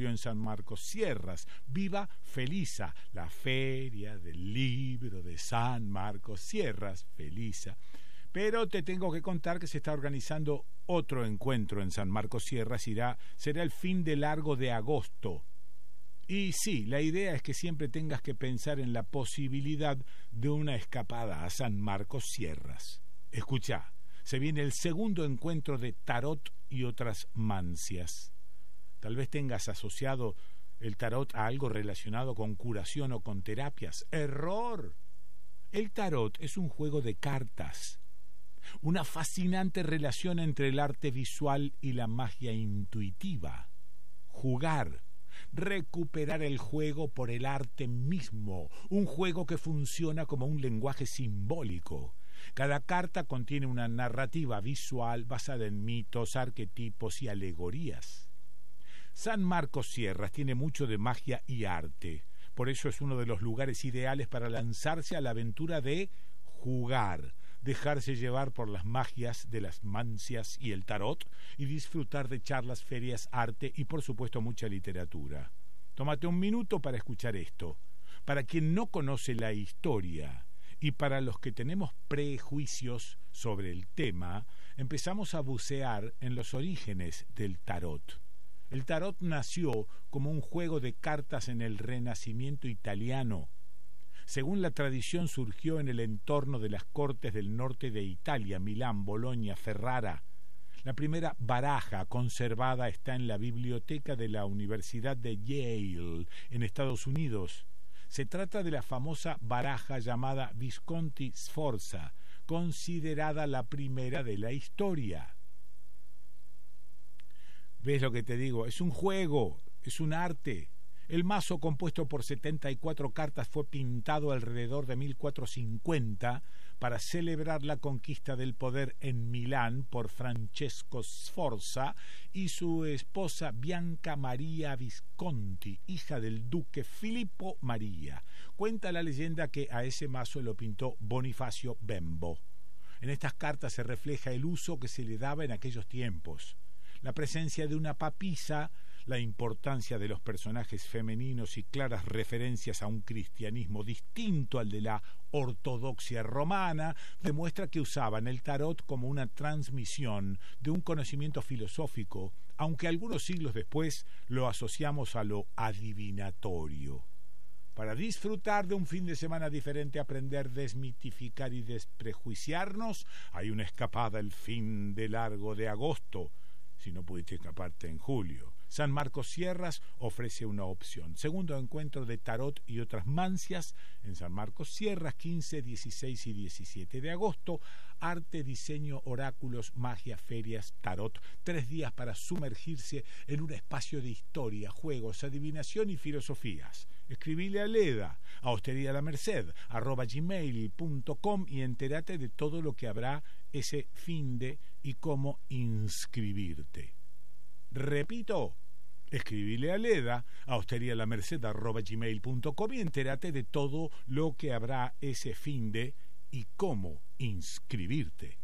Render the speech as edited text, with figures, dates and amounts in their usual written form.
julio en San Marcos Sierras. Viva Felisa, la feria del libro de San Marcos Sierras, Felisa. Pero te tengo que contar que se está organizando otro encuentro en San Marcos Sierras, será el fin de largo de agosto. Y sí, la idea es que siempre tengas que pensar en la posibilidad de una escapada a San Marcos Sierras. Escuchá, se viene el segundo encuentro de tarot y otras mancias. Tal vez tengas asociado el tarot a algo relacionado con curación o con terapias. ¡Error! El tarot es un juego de cartas. Una fascinante relación entre el arte visual y la magia intuitiva. Jugar, recuperar el juego por el arte mismo, un juego que funciona como un lenguaje simbólico. Cada carta contiene una narrativa visual basada en mitos, arquetipos y alegorías. San Marcos Sierras tiene mucho de magia y arte, por eso es uno de los lugares ideales para lanzarse a la aventura de jugar, dejarse llevar por las magias de las mancias y el tarot y disfrutar de charlas, ferias, arte y por supuesto mucha literatura. Tómate un minuto para escuchar esto. Para quien no conoce la historia y para los que tenemos prejuicios sobre el tema, empezamos a bucear en los orígenes del tarot. El tarot nació como un juego de cartas en el Renacimiento italiano. Según la tradición, surgió en el entorno de las cortes del norte de Italia, Milán, Bolonia, Ferrara. La primera baraja conservada está en la biblioteca de la Universidad de Yale, en Estados Unidos. Se trata de la famosa baraja llamada Visconti Sforza, considerada la primera de la historia. ¿Ves lo que te digo? Es un juego, es un arte. El mazo, compuesto por 74 cartas, fue pintado alrededor de 1450 para celebrar la conquista del poder en Milán por Francesco Sforza y su esposa Bianca Maria Visconti, hija del duque Filippo Maria. Cuenta la leyenda que a ese mazo lo pintó Bonifacio Bembo. En estas cartas se refleja el uso que se le daba en aquellos tiempos. La presencia de una papisa, la importancia de los personajes femeninos y claras referencias a un cristianismo distinto al de la ortodoxia romana, demuestra que usaban el tarot como una transmisión de un conocimiento filosófico, aunque algunos siglos después lo asociamos a lo adivinatorio. Para disfrutar de un fin de semana diferente, aprender, desmitificar y desprejuiciarnos, hay una escapada el fin de largo de agosto, si no pudiste escaparte en julio. San Marcos Sierras ofrece una opción. Segundo encuentro de tarot y otras mancias en San Marcos Sierras, 15, 16 y 17 de agosto. Arte, diseño, oráculos, magia, ferias, tarot. 3 días para sumergirse en un espacio de historia, juegos, adivinación y filosofías. Escribile a Leda, a hosterialamerced@gmail.com y entérate de todo lo que habrá ese finde y cómo inscribirte. Repito, escribile a Leda, a hosterialamerced@gmail.com y entérate de todo lo que habrá ese finde y cómo inscribirte.